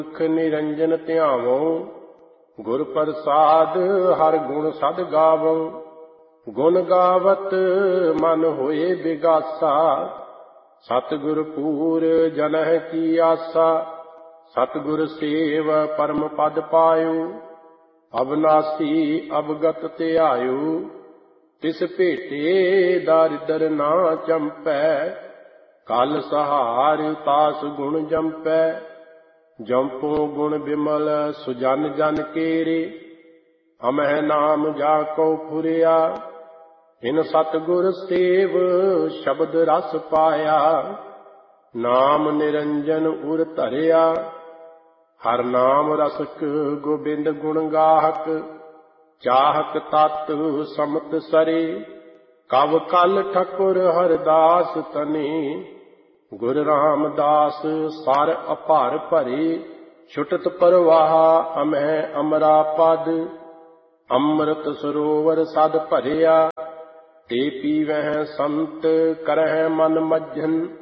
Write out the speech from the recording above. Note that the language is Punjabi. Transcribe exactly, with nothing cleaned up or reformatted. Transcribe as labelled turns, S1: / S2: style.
S1: ਮੁਖ ਨਿਰੰਜਨ ਧਿਆਵੋ, ਗੁਰ ਪ੍ਰਸਾਦ ਹਰ ਗੁਣ ਸਦ ਗਾਵੋ। ਗੁਣ ਗਾਵਤ ਮਨ ਹੋਏ ਬਿਗਾਸਾ, ਸਤਿਗੁਰ ਪੂਰ ਜਨਹਿ ਕੀ ਆਸਾ। ਸਤਿਗੁਰ ਸੇਵ ਪਰਮ ਪਦ ਪਾਇਓ, ਅਬਨਾਸੀ ਅਵਗਤ ਧਿਆਇਓ। ਤਿਸ ਭੇਟੇ ਦਾਰਿਦਰ ਨਾ ਚੰਪੈ, ਕਲ ਸਹਾਰ ਤਾਸ ਗੁਣ ਜੰਪੈ। ਜੰਪੋ ਗੁਣ ਬਿਮਲ ਸੁਜਨ ਜਨ ਕੇਰੇ, ਅਮਹਿ ਨਾਮ ਜਾ ਕਉ ਫੁਰਿਆ। ਇਨ ਸਤਿਗੁਰ ਸੇਵ ਸ਼ਬਦ ਰਸ ਪਾਇਆ, ਨਾਮ ਨਿਰੰਜਨ ਉਰ ਧਰਿਆ। ਹਰ ਨਾਮ ਰਸਕ ਗੋਬਿੰਦ ਗੁਣ ਗਾਹਕ, ਚਾਹਕ ਤਤ ਸਮਤ ਸਰੇ। ਕਵ ਕਲ ਠਕੁਰ ਹਰਦਾਸ ਤਨੇ, ਗੁਰ ਰਾਮਦਾਸ ਸਰ ਅਭਰ ਭਰੇ। ਛੁਟਤ ਪਰਵਾਹ ਅਮਹਿ ਅਮਰਾ ਪਦ, ਅੰਮ੍ਰਿਤ ਸਰੋਵਰ ਸਦ ਭਰਿਆ। ਤੇ ਪੀਵਹਿ ਸੰਤ ਕਰਹਿ ਮਨ ਮੱਝਨ,